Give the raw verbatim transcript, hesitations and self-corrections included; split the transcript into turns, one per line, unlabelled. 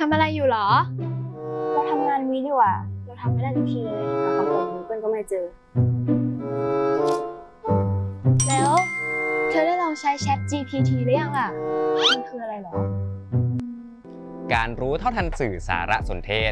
ำอะไรอยู่หรอ
เราทำงานวิดีโออ่ะเราทำไม่ได้ทุกทีเลยหาคำตอบ Google ก็ไม่เจอ
แล้วเธอได้ลองใช้ แชท จี พี ที หรือยังล่ะมันคืออะไรหรอ
การรู้เท่าทันสื่อสารสนเทศ